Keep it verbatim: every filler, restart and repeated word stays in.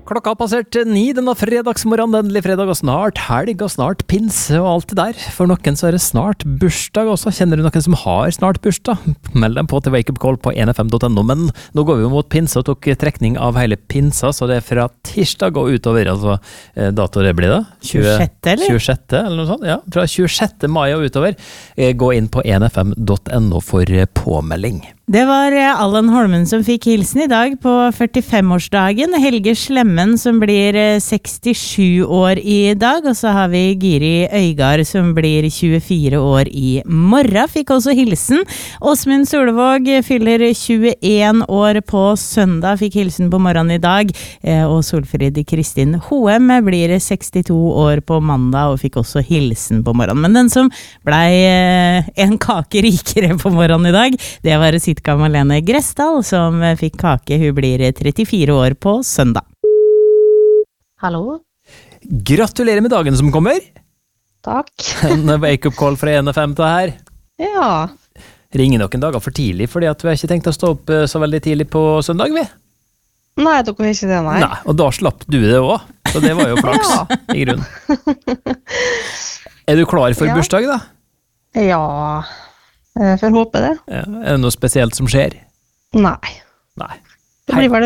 Klokka har passert ni denne fredagsmorgen, endelig fredag og snart helg og snart pinse og alt det der. For noen så er det snart bursdag også. Kjenner du noen som har snart bursdag? Meld dem på til Wake Up Call på n f m dot n o. Men nå går vi jo mot pinse og tok trekning av hele pinsa, så det er fra tirsdag og utover. Altså, dato det blir det? tjuesjette, eller? tjuesjette, eller noe sånt, ja. Fra tjuesjette mai og utover. Gå inn på n f m dot n o for påmelding. Det var Allan Holmen som fikk hilsen i dag på førtifem-årsdagen. Helge Slemmen som blir sekstisju år i dag. Og så har vi Giri Øygard som blir tjuefire år i morgen. Fikk også hilsen. Åsmund Solvåg fyller tjueen år på søndag. Fikk hilsen på morgenen i dag. Og Solfrid Kristin Hoem blir sekstito år på mandag og fikk også hilsen på morgenen. Men den som blei en kake rikere på morgenen i dag, det var sitt Malene Gressdal, som fikk kake. Hun blir trettifire år på søndag. Hallo. Gratulerer med dagen som kommer. Takk. En wake-up call fra n f m til her. Ja. Ringer noen dager for tidlig, fordi at vi har ikke tenkt å stå opp så veldig tidlig på søndag, vi? Nei, dere har ikke det, nei. Nei, og da slapp du det også. Så det var jo flaks, ja. I grunnen. Er du klar for ja. bursdag, da? Ja. Jeg får håpe det. Ja, er det noe spesielt som skjer? Nei. Nei. Det blir vel